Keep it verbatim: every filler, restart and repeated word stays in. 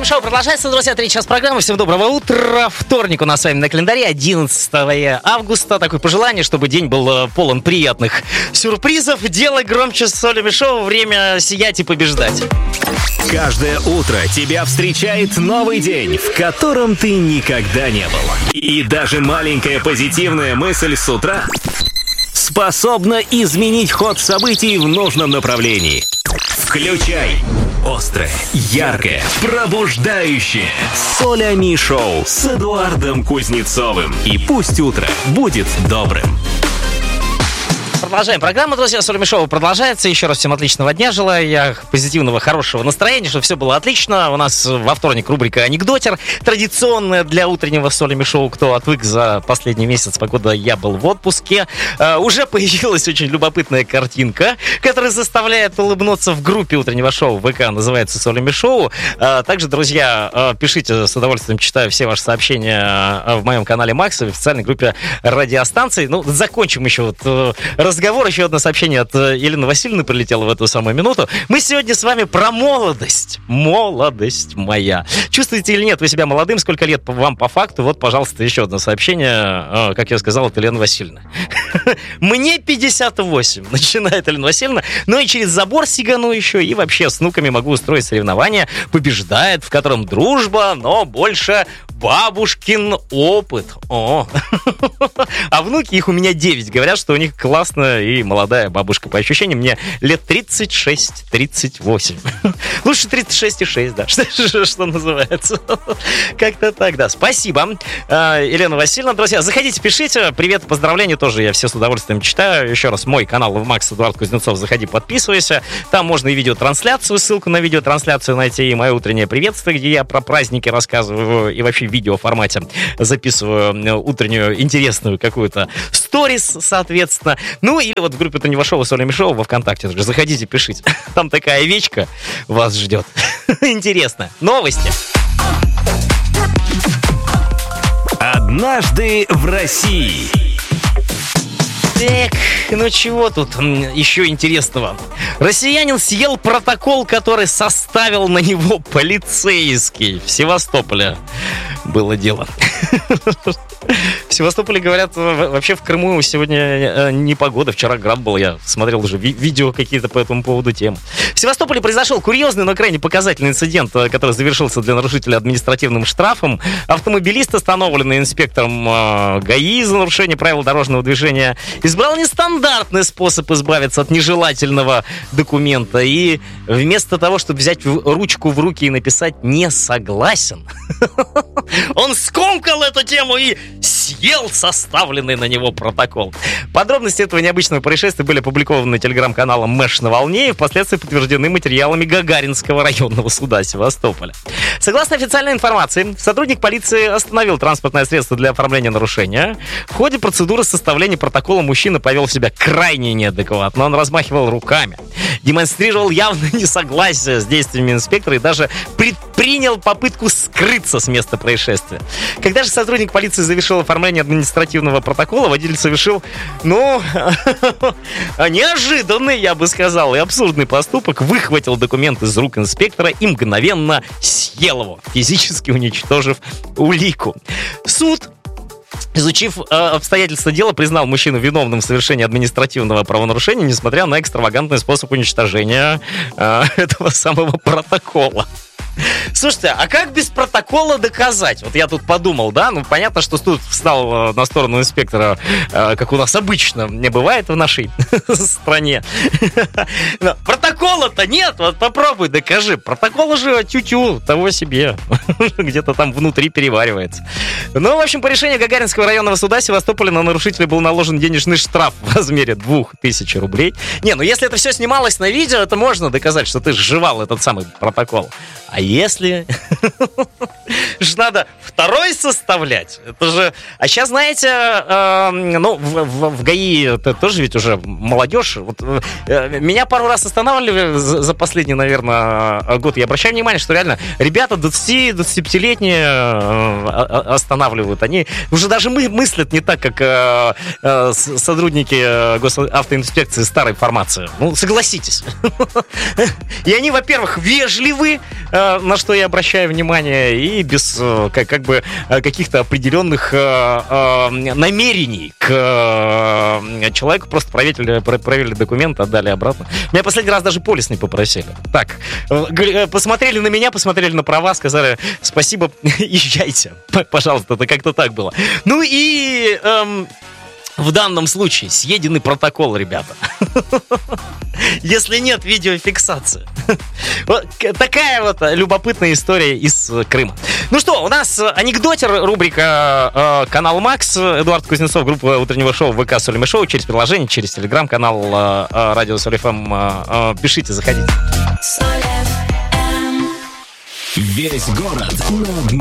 Шоу продолжается, друзья, третий час программы. Всем доброго утра. Вторник у нас с вами на календаре, одиннадцатого августа. Такое пожелание, чтобы день был полон приятных сюрпризов. Делай громче с Солями Шоу. Время сиять и побеждать. Каждое утро тебя встречает новый день, в котором ты никогда не был. И даже маленькая позитивная мысль с утра способна изменить ход событий в нужном направлении. Включай острое, яркое, пробуждающее Солями Шоу с Эдуардом Кузнецовым. И пусть утро будет добрым. Продолжаем программу, друзья. Солями Шоу продолжается. Еще раз всем отличного дня желаю. Я позитивного, хорошего настроения, чтобы все было отлично. У нас во вторник рубрика «Анекдотер». Традиционная для утреннего Солями Шоу. Кто отвык за последний месяц, покуда я был в отпуске. Uh, уже появилась очень любопытная картинка, которая заставляет улыбнуться в группе утреннего шоу ВК. Называется «Солями Шоу». Uh, также, друзья, uh, пишите, с удовольствием читаю все ваши сообщения uh, в моем канале Макс, в официальной группе радиостанций. Ну, закончим еще вот uh, разговор. Еще одно сообщение от Елены Васильевны прилетело в эту самую минуту. Мы сегодня с вами про молодость. Молодость моя. Чувствуете или нет вы себя молодым? Сколько лет вам по факту? Вот, пожалуйста, еще одно сообщение, как я сказал, от Елены Васильевны. Мне пятьдесят восемь, начинает Елена Васильевна. Ну и через забор сигану еще. И вообще с внуками могу устроить соревнования. Побеждает, в котором дружба, но больше бабушкин опыт. О. А внуки, их у меня девять. Говорят, что у них классная и молодая бабушка. По ощущениям, мне лет тридцать шесть тридцать восемь. Лучше тридцать шесть и шесть, да. Что, что называется. Как-то так, да. Спасибо, Елена Васильевна. Друзья, заходите, пишите. Привет, поздравления тоже я все с удовольствием читаю. Еще раз, мой канал Макс Эдуард Кузнецов. Заходи, подписывайся. Там можно и видеотрансляцию, ссылку на видеотрансляцию найти, и мое утреннее приветствие, где я про праздники рассказываю и вообще в видеоформате записываю утреннюю интересную какую-то сторис, соответственно. Ну, или вот в группе утреннего шоу Солями Шоу во ВКонтакте. Заходите, пишите. Там такая овечка вас ждет. Интересно. Новости. Однажды в России. Так, ну чего тут еще интересного? Россиянин съел протокол, который составил на него полицейский в Севастополе. Было дело. В Севастополе, говорят, вообще в Крыму сегодня непогода. Вчера град был, я смотрел уже ви- видео какие-то по этому поводу темы. В Севастополе произошел курьезный, но крайне показательный инцидент, который завершился для нарушителя административным штрафом. Автомобилист, остановленный инспектором э, ГАИ за нарушение правил дорожного движения, избрал нестандартный способ избавиться от нежелательного документа. И вместо того, чтобы взять ручку в руки и написать «не согласен», он скомкал эту тему и съел составленный на него протокол. Подробности этого необычного происшествия были опубликованы телеграм-каналом «Мэш на волне» и впоследствии подтверждены материалами Гагаринского районного суда Севастополя. Согласно официальной информации, сотрудник полиции остановил транспортное средство для оформления нарушения. В ходе процедуры составления протокола мужчина повел себя крайне неадекватно. Он размахивал руками, демонстрировал явное несогласие с действиями инспектора и даже предпринял попытку скрыться с места происшествия. Когда же сотрудник полиции завершил оформление административного протокола, водитель совершил, ну, неожиданный, я бы сказал, и абсурдный поступок, выхватил документ из рук инспектора и мгновенно съел его, физически уничтожив улику. Суд, изучив э, обстоятельства дела, признал мужчину виновным в совершении административного правонарушения, несмотря на экстравагантный способ уничтожения э, этого самого протокола. Слушайте, а как без протокола доказать? Вот я тут подумал, да, ну понятно, что тут встал на сторону инспектора, как у нас обычно не бывает в нашей стране. Но протокола-то нет, вот попробуй докажи. Протокол же тю-тю, того себе. Где-то там внутри переваривается. Ну, в общем, по решению Гагаринского районного суда Севастополя на нарушителя был наложен денежный штраф в размере двух тысяч рублей. Не, ну если это все снималось на видео, это можно доказать, что ты сживал этот самый протокол. А если же надо второй составлять, это же... А сейчас, знаете, э, ну, в, в, в ГАИ это тоже ведь уже молодежь. Вот, э, меня пару раз останавливали за, за последний, наверное, год. Я обращаю внимание, что реально ребята двадцати-двадцатипятилетние э, останавливают. Они уже даже мы, мыслят не так, как э, э, сотрудники госавтоинспекции старой формации. Ну, согласитесь. И они, во-первых, вежливы, на что я обращаю привлекая внимание и без э, как, как бы э, каких-то определенных э, э, намерений к э, человеку. Просто проверили, проверили документы, отдали обратно. Меня последний раз даже полис не попросили. Так, э, посмотрели на меня, посмотрели на права, сказали: спасибо, езжайте. Пожалуйста, это как-то так было. Ну и... Эм, в данном случае съеденный протокол, ребята. Если нет видеофиксации. Вот такая вот любопытная история из Крыма. Ну что, у нас анекдотер, рубрика э, «Канал Макс». Эдуард Кузнецов, группа утреннего шоу ВК Соль Шоу. Через приложение, через телеграм-канал э, э, Радио Соль эф эм. Э, э, пишите, заходите. Весь город на